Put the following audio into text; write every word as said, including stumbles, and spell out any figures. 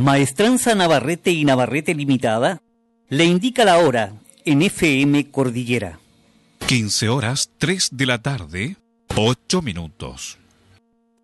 Maestranza Navarrete y Navarrete Limitada le indica la hora en F M Cordillera. quince horas tres de la tarde, ocho minutos.